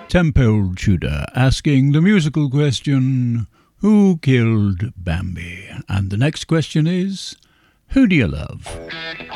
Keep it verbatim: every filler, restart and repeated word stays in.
Temple Tudor asking the musical question, who killed Bambi? And the next question is, who do you love?